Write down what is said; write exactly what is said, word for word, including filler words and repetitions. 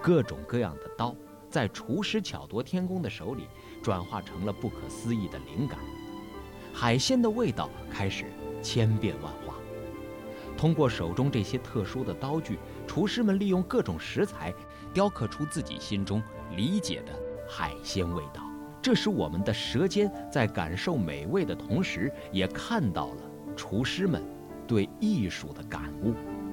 各种各样的刀，在厨师巧夺天工的手里，转化成了不可思议的灵感。海鲜的味道开始千变万化。通过手中这些特殊的刀具，厨师们利用各种食材，雕刻出自己心中理解的海鲜味道。这使我们的舌尖在感受美味的同时，也看到了厨师们对艺术的感悟。